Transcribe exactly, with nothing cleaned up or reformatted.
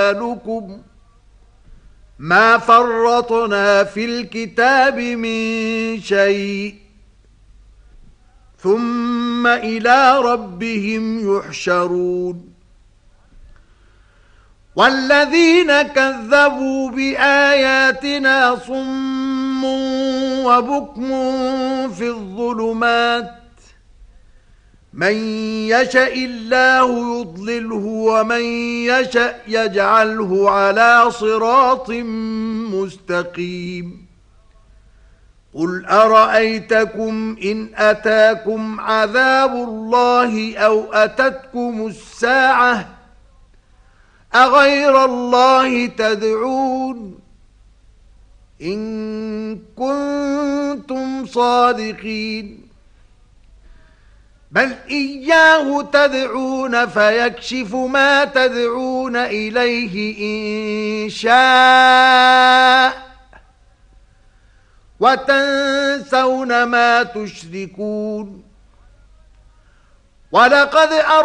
لكم ما فرطنا في الكتاب من شيء ثم إلى ربهم يحشرون والذين كذبوا بآياتنا صم وبكم في الظلمات من يشاء الله يضلله ومن يشاء يجعله على صراط مستقيم قل أرأيتكم إن أتاكم عذاب الله أو أتتكم الساعة أغير الله تدعون إن كنتم صادقين بل إياه تدعون فيكشف ما تدعون إليه إن شاء وتنسون ما تشركون ولقد